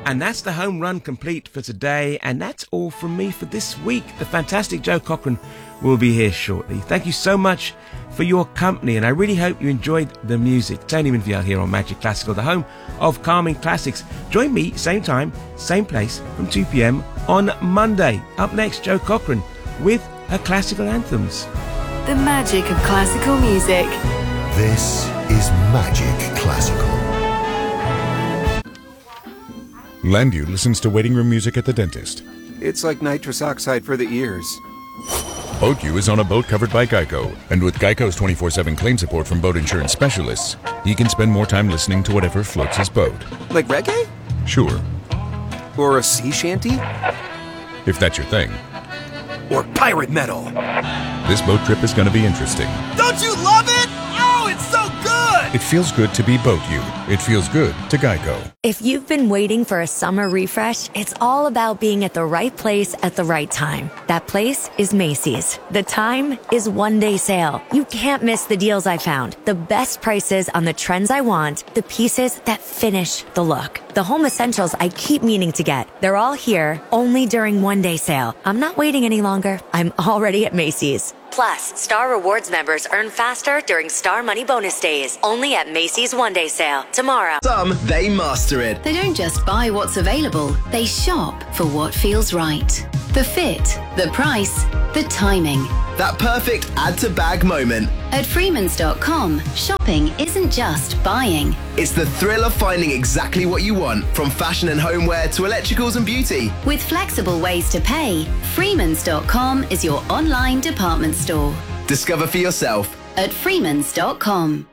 And that's the home run complete for today. And that's all from me for this week. The fantastic Joe Cochran will be here shortly. Thank you so much for your company. And I really hope you enjoyed the music. Tony Minfield here on Magic Classical, the home of calming classics. Join me, same time, same place, from 2 p.m. on Monday. Up next, Joe Cochran with her classical anthems. The magic of classical music. This is Magic Classical. Landu listens to waiting room music at the dentist. It's like nitrous oxide for the ears. BoatU is on a boat covered by Geico, and with Geico's 24/7 claim support from boat insurance specialists, he can spend more time listening to whatever floats his boat. Like reggae? Sure. Or a sea shanty? If that's your thing. Or pirate metal? This boat trip is going to be interesting. Don't you love it? Oh, it's so good! It feels good to be BoatU. It feels good to Geico. If you've been waiting for a summer refresh, it's all about being at the right place at the right time. That place is Macy's. The time is one day sale. You can't miss the deals I found. The best prices on the trends I want. The pieces that finish the look. The home essentials I keep meaning to get. They're all here, only during one day sale. I'm not waiting any longer. I'm already at Macy's. Plus, Star Rewards members earn faster during Star Money Bonus Days. Only at Macy's One Day Sale. Tomorrow. Some, they master it. They don't just buy what's available. They shop for what feels right. The fit, the price, the timing. That perfect add-to-bag moment. At Freemans.com, shopping isn't just buying. It's the thrill of finding exactly what you want, from fashion and homeware to electricals and beauty. With flexible ways to pay, Freemans.com is your online department store. Discover for yourself at Freemans.com.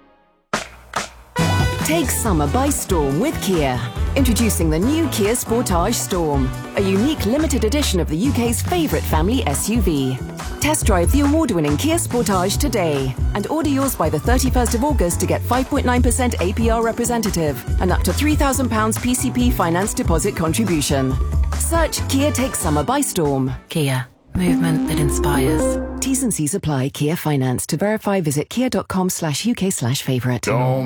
Take summer by storm with Kia. Introducing the new Kia Sportage Storm, a unique limited edition of the UK's favourite family SUV. Test drive the award-winning Kia Sportage today and order yours by the 31st of August to get 5.9% APR representative and up to £3,000 PCP finance deposit contribution. Search Kia Take Summer by Storm. Kia. Movement that inspires. T's and C's apply. Kia Finance. To verify, visit kia.com/UK/favourite.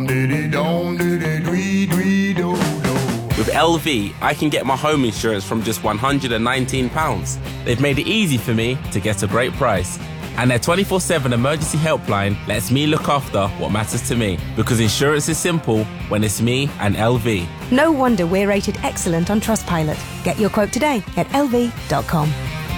With LV, I can get my home insurance from just £119. They've made it easy for me to get a great price. And their 24/7 emergency helpline lets me look after what matters to me. Because insurance is simple when it's me and LV. No wonder we're rated excellent on Trustpilot. Get your quote today at lv.com.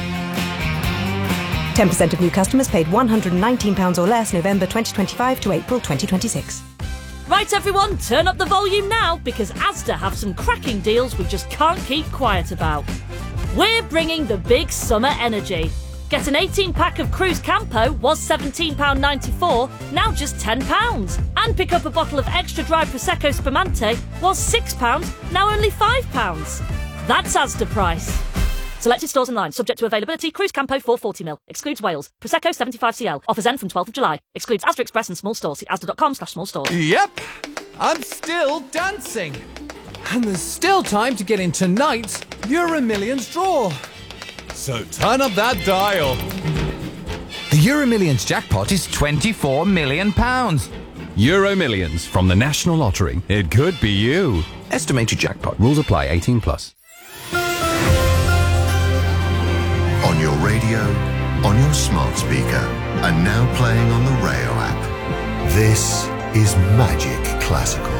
10% of new customers paid £119 or less November 2025 to April 2026. Right everyone, turn up the volume now because Asda have some cracking deals we just can't keep quiet about. We're bringing the big summer energy. Get an 18-pack of Cruz Campo, was £17.94, now just £10. And pick up a bottle of extra dry Prosecco Spumante, was £6, now only £5. That's Asda price. Selected stores online, subject to availability. Cruz Campo 440ml. Excludes Wales. Prosecco 75cl. Offers end from 12th of July. Excludes Asda Express and small stores. See asda.com/small stores. Yep, I'm still dancing. And there's still time to get in tonight's Euro Millions draw. So turn up that dial. The Euro Millions jackpot is £24 million. Euro Millions from the National Lottery. It could be you. Estimated jackpot. Rules apply. 18+. On your radio, on your smart speaker, and now playing on the Rayo app. This is Magic Classical.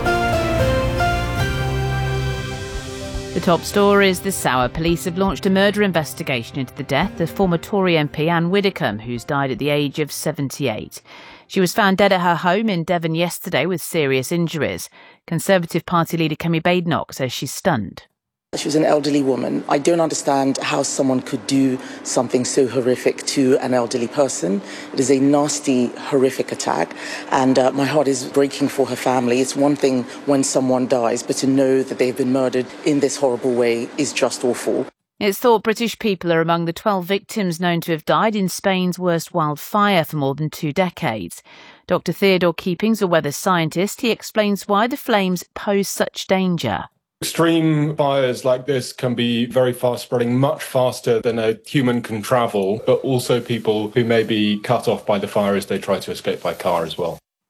The top stories this hour. Police have launched a murder investigation into the death of former Tory MP Anne Widdecombe, who's died at the age of 78. She was found dead at her home in Devon yesterday with serious injuries. Conservative Party leader Kemi Badenoch says she's stunned. She was an elderly woman. I don't understand how someone could do something so horrific to an elderly person. It is a nasty, horrific attack, and my heart is breaking for her family. It's one thing when someone dies, but to know that they've been murdered in this horrible way is just awful. It's thought British people are among the 12 victims known to have died in Spain's worst wildfire for more than 2 decades. Dr. Theodore Keeping's a weather scientist. He explains why the flames pose such danger. Extreme fires like this can be very fast spreading, much faster than a human can travel, but also people who may be cut off by the fire as they try to escape by car as well.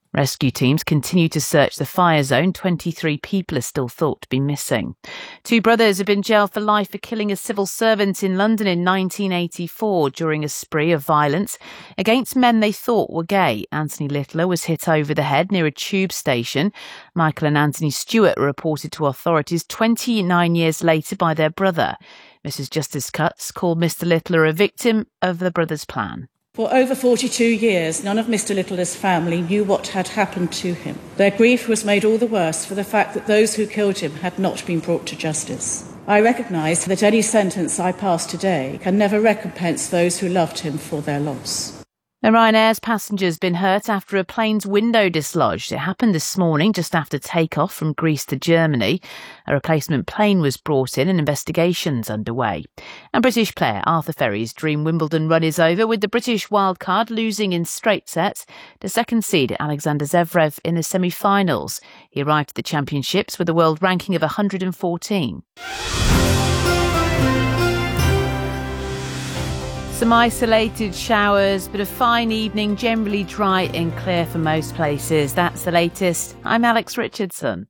Rescue teams continue to search the fire zone. 23 people are still thought to be missing. 2 brothers have been jailed for life for killing a civil servant in London in 1984 during a spree of violence against men they thought were gay. Anthony Littler was hit over the head near a tube station. Michael and Anthony Stewart were reported to authorities 29 years later by their brother. Mrs. Justice Cutts called Mr. Littler a victim of the brothers' plan. For over 42 years, none of Mr. Littler's family knew what had happened to him. Their grief was made all the worse for the fact that those who killed him had not been brought to justice. I recognise that any sentence I pass today can never recompense those who loved him for their loss. Ryanair's passenger's been hurt after a plane's window dislodged. It happened this morning just after takeoff from Greece to Germany. A replacement plane was brought in and investigations underway. And British player Arthur Ferry's dream Wimbledon run is over, with the British wildcard losing in straight sets to second seed Alexander Zverev in the semi-finals. He arrived at the championships with a world ranking of 114. Some isolated showers, but a fine evening, generally dry and clear for most places. That's the latest. I'm Alex Richardson.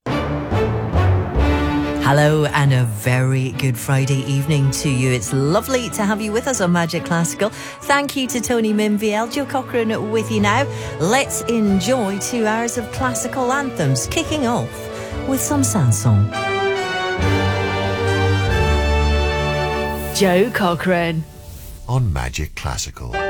Hello and a very good Friday evening to you. It's lovely to have you with us on Magic Classical. Thank you to Tony Minviel. Joe Cochrane with you now. Let's enjoy 2 hours of classical anthems, kicking off with some Sanson. Joe Cochrane on Magic Classical.